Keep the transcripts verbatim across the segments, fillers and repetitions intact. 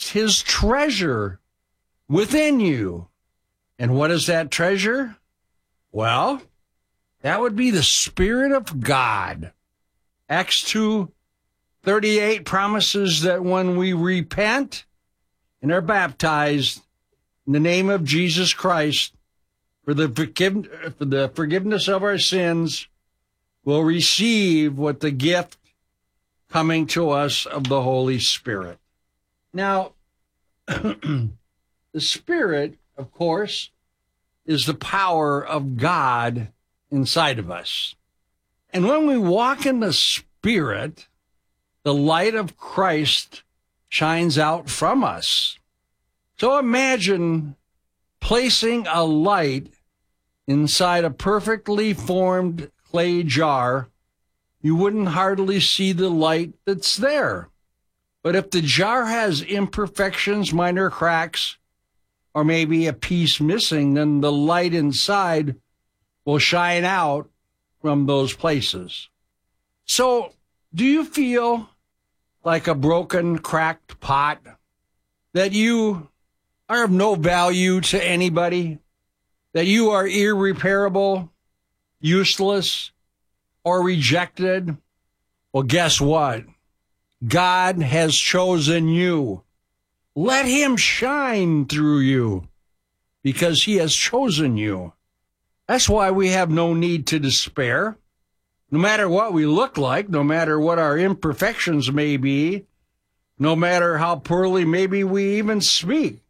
placed his treasure within you. And what is that treasure? Well, that would be the Spirit of God. Acts two thirty-eight promises that when we repent and are baptized in the name of Jesus Christ for the, forgive, for the forgiveness of our sins, we'll receive what the gift coming to us of the Holy Spirit. Now, the Spirit, of course, is the power of God inside of us. And when we walk in the Spirit, the light of Christ shines out from us. So imagine placing a light inside a perfectly formed clay jar. You wouldn't hardly see the light that's there. But if the jar has imperfections, minor cracks, or maybe a piece missing, then the light inside will shine out from those places. So, do you feel like a broken, cracked pot? That you are of no value to anybody? That you are irreparable, useless, or rejected? Well, guess what? God has chosen you. Let him shine through you because he has chosen you. That's why we have no need to despair. No matter what we look like, no matter what our imperfections may be, no matter how poorly maybe we even speak,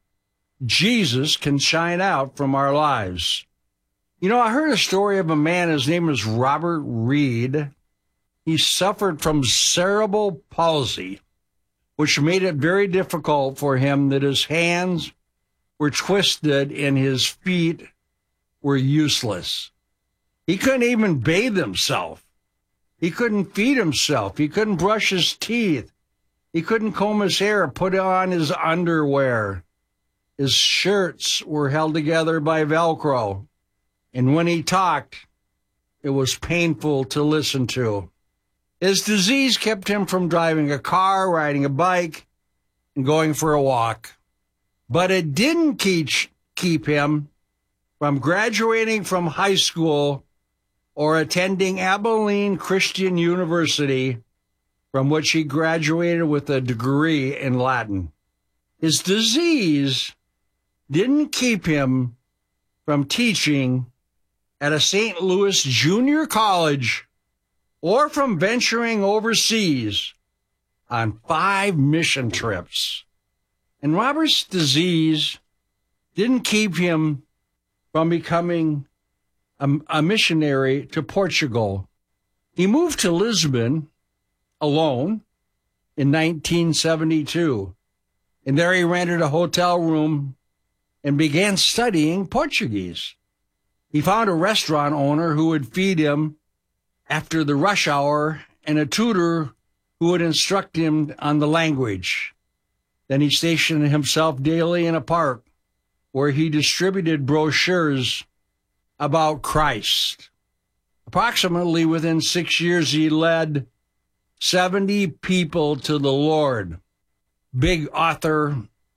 Jesus can shine out from our lives. You know, I heard a story of a man, his name is Robert Reed. He suffered from cerebral palsy, which made it very difficult for him that his hands were twisted and his feet were useless. He couldn't even bathe himself. He couldn't feed himself. He couldn't brush his teeth. He couldn't comb his hair or put on his underwear. His shirts were held together by Velcro. And when he talked, it was painful to listen to. His disease kept him from driving a car, riding a bike, and going for a walk. But it didn't keep, keep him from graduating from high school or attending Abilene Christian University, from which he graduated with a degree in Latin. His disease didn't keep him from teaching at a Saint Louis junior college or from venturing overseas on five mission trips. And Robert's disease didn't keep him from becoming a, a missionary to Portugal. He moved to Lisbon alone in nineteen seventy-two. And there he rented a hotel room and began studying Portuguese. He found a restaurant owner who would feed him after the rush hour and a tutor who would instruct him on the language. Then he stationed himself daily in a park where he distributed brochures about Christ. Approximately within six years, he led seventy people to the Lord. Big author,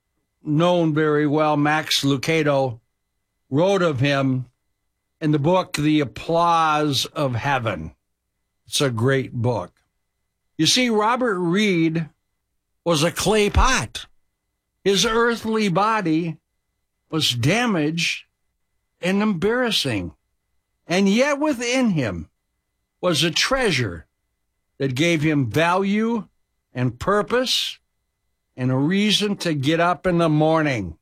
known very well, Max Lucado, wrote of him in the book, The Applause of Heaven. It's a great book. You see, Robert Reed was a clay pot. His earthly body was damaged and embarrassing. And yet within him was a treasure that gave him value and purpose and a reason to get up in the morning.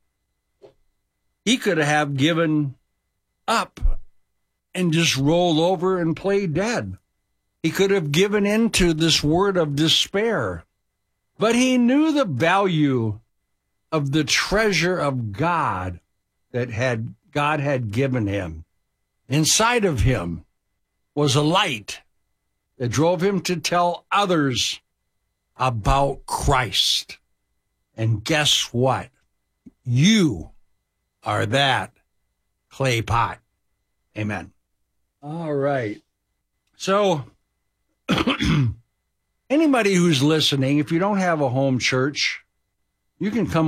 He could have given up and just rolled over and played dead. He could have given in to this word of despair. But he knew the value of the treasure of God that had God had given him. Inside of him was a light that drove him to tell others about Christ. And guess what? You are that clay pot. Amen. All right. So, anybody who's listening, if you don't have a home church, you can come